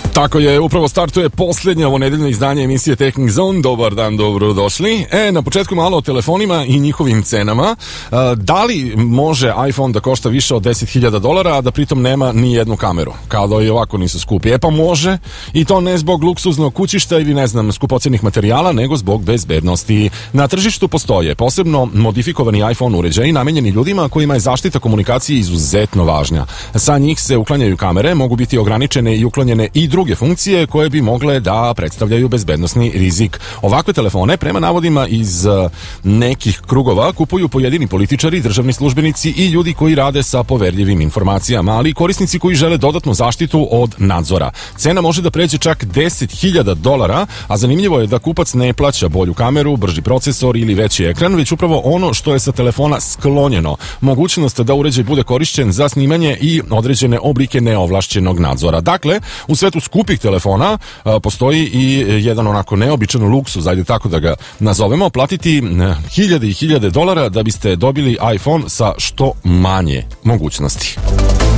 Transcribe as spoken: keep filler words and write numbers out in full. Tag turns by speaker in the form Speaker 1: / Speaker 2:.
Speaker 1: Tako je, upravo startuje posljednje ovo nedeljno izdanje emisije Technik Zone. Dobar dan, dobrodošli. E, na početku malo o telefonima i njihovim cenama. E, da li može iPhone da košta više od deset hiljada dolara, a da pritom nema ni jednu kameru? Kao da i ovako nisu skupi. E pa može, i to ne zbog luksuznog kućišta ili ne znam skupocenih materijala, nego zbog bezbednosti. Na tržištu postoje posebno modifikovani iPhone uređaji namenjeni ljudima kojima je zaštita komunikacije izuzetno važna. Sa njih se uklanjaju kamere, mogu biti ograničene i uklonjene i druge funkcije koje bi mogle da predstavljaju bezbednosni rizik. Ovakve telefone, prema navodima iz nekih krugova, kupuju pojedini političari, državni službenici i ljudi koji rade sa poverljivim informacijama, ali i korisnici koji žele dodatnu zaštitu od nadzora. Cena može da pređe čak deset hiljada dolara, a zanimljivo je da kupac ne plaća bolju kameru, brži procesor ili veći ekran, već upravo ono što je sa telefona sklonjeno. Mogućnost da uređaj bude korišćen za snimanje i određene oblike neovlašćenog nadzora. Dakle, u svetu skupih telefona a, postoji i jedan onako neobičan luksuz, ajde tako da ga nazovemo, platiti a, hiljade i hiljade dolara da biste dobili iPhone sa što manje mogućnosti.